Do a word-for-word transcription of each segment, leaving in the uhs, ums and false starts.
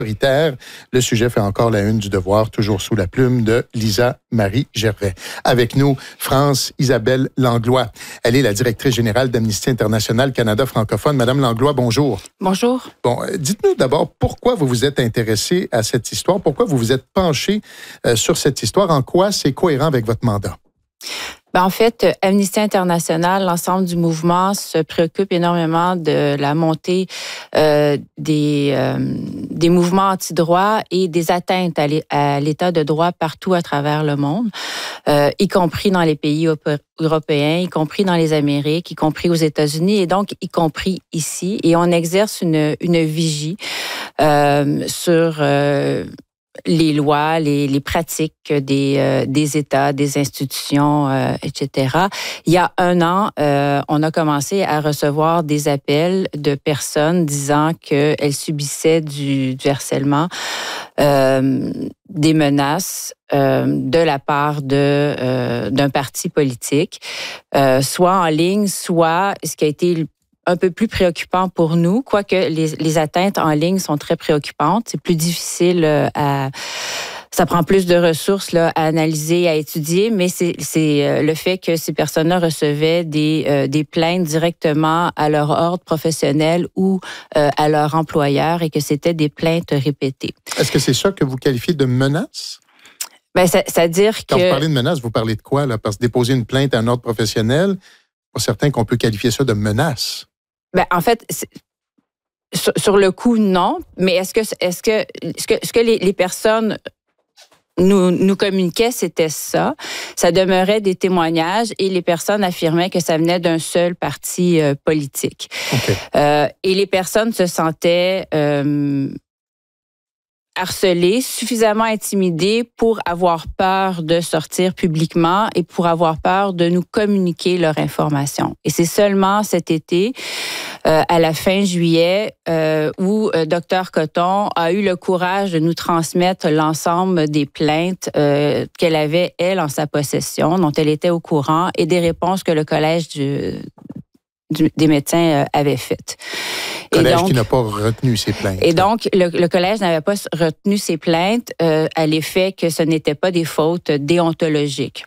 Le sujet fait encore la une du Devoir, toujours sous la plume de Lisa Marie Gervais. Avec nous, France Isabelle Langlois. Elle est la directrice générale d'Amnesty International Canada francophone. Madame Langlois, bonjour. Bonjour. Bon, dites-nous d'abord pourquoi vous vous êtes intéressée à cette histoire, pourquoi vous vous êtes penchée euh, sur cette histoire, en quoi c'est cohérent avec votre mandat? Ben, en fait, Amnesty International, l'ensemble du mouvement se préoccupe énormément de la montée euh, des, euh, des mouvements anti-droit et des atteintes à l'état de droit partout à travers le monde, euh, y compris dans les pays européens, y compris dans les Amériques, y compris aux États-Unis et donc y compris ici. Et on exerce une, une vigie euh, sur... Euh, les lois, les, les pratiques des, euh, des États, des institutions, euh, et cetera. Il y a un an, euh, on a commencé à recevoir des appels de personnes disant qu'elles subissaient du, du harcèlement, euh, des menaces euh, de la part de euh, d'un parti politique, euh, soit en ligne, soit ce qui a été un peu plus préoccupant pour nous, quoique les, les atteintes en ligne sont très préoccupantes. C'est plus difficile à... Ça prend plus de ressources là, à analyser, à étudier, mais c'est, c'est le fait que ces personnes-là recevaient des, euh, des plaintes directement à leur ordre professionnel ou euh, à leur employeur et que c'était des plaintes répétées. Est-ce que c'est ça que vous qualifiez de menace? Ben, ça, c'est-à-dire que... Quand vous parlez de menace, vous parlez de quoi, là? Parce que déposer une plainte à un ordre professionnel, pas certain qu'on peut qualifier ça de menace. Ben, en fait, sur, sur le coup, non. Mais est-ce que, est-ce que, ce que, ce que les, les personnes nous, nous communiquaient, c'était ça. Ça demeurait des témoignages et les personnes affirmaient que ça venait d'un seul parti euh, politique. Okay. Euh, et les personnes se sentaient euh, harcelées, suffisamment intimidées pour avoir peur de sortir publiquement et pour avoir peur de nous communiquer leur information. Et c'est seulement cet été, euh, à la fin juillet, euh, où euh, Dr Coton a eu le courage de nous transmettre l'ensemble des plaintes euh, qu'elle avait, elle, en sa possession, dont elle était au courant, et des réponses que le Collège du, du, des médecins euh, avait faites. Collège donc, qui n'a pas retenu ses plaintes. Et donc, le, le collège n'avait pas retenu ses plaintes euh, à l'effet que ce n'étaient pas des fautes déontologiques.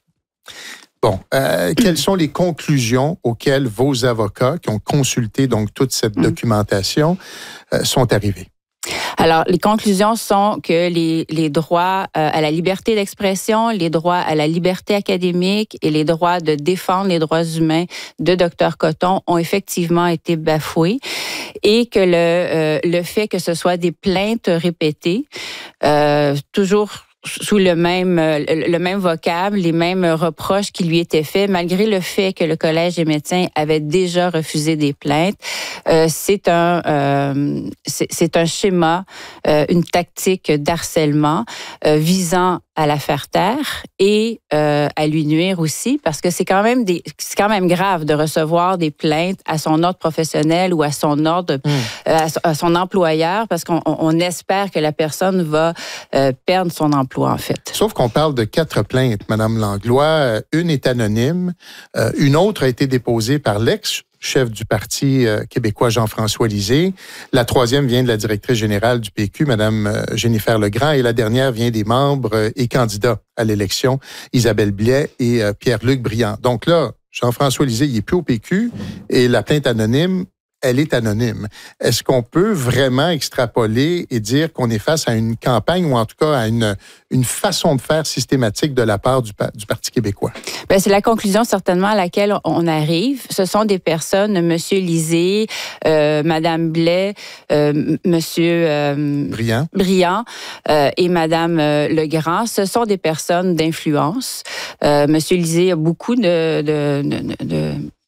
Bon, euh, quelles sont les conclusions auxquelles vos avocats, qui ont consulté donc toute cette mmh. documentation, euh, sont arrivés? Alors, les conclusions sont que les, les droits euh, à la liberté d'expression, les droits à la liberté académique et les droits de défendre les droits humains de Dr Coton ont effectivement été bafoués et que le, euh, le fait que ce soit des plaintes répétées, euh, toujours sous le même le même vocable, les mêmes reproches qui lui étaient faits, malgré le fait que le Collège des médecins avait déjà refusé des plaintes, euh, c'est un euh, c'est, c'est un schéma, euh, une tactique d'harcèlement euh, visant à la faire taire et euh, à lui nuire aussi, parce que c'est quand même des c'est quand même grave de recevoir des plaintes à son ordre professionnel ou à son ordre mmh. euh, à, son, à son employeur, parce qu'on on espère que la personne va euh, perdre son emploi. En fait. Sauf qu'on parle de quatre plaintes, Madame Langlois. Une est anonyme, euh, une autre a été déposée par l'ex-chef du Parti euh, québécois Jean-François Lisée. La troisième vient de la directrice générale du P Q, Madame euh, Jennifer Legrand, et la dernière vient des membres euh, et candidats à l'élection, Isabelle Blais et euh, Pierre-Luc Briand. Donc là, Jean-François Lisée, il n'est plus au P Q et la plainte anonyme, elle est anonyme. Est-ce qu'on peut vraiment extrapoler et dire qu'on est face à une campagne ou en tout cas à une, une façon de faire systématique de la part du, du Parti québécois? Bien, c'est la conclusion certainement à laquelle on arrive. Ce sont des personnes, M. Lisée, euh, Mme Blais, euh, M. Euh, Briand, Briand euh, et Mme euh, Legrand. Ce sont des personnes d'influence. Euh, M. Lisée a beaucoup de... de, de, de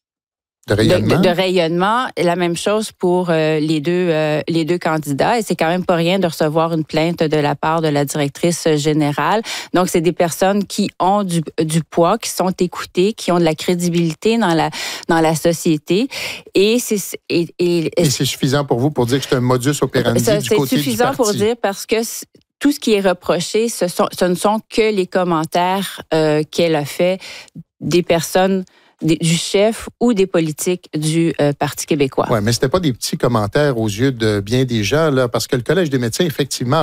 De rayonnement. De, de, de rayonnement. La même chose pour euh, les deux euh, les deux candidats. Et c'est quand même pas rien de recevoir une plainte de la part de la directrice générale. Donc, c'est des personnes qui ont du, du poids, qui sont écoutées, qui ont de la crédibilité dans la dans la société. Et c'est et, et, et c'est suffisant pour vous pour dire que c'est un modus operandi ça, du côté du parti. C'est suffisant pour dire parce que tout ce qui est reproché, ce sont ce ne sont que les commentaires euh, qu'elle a fait des personnes Des, du chef ou des politiques du euh, Parti québécois. Oui, mais c'était pas des petits commentaires aux yeux de bien des gens, là, parce que le Collège des médecins, effectivement,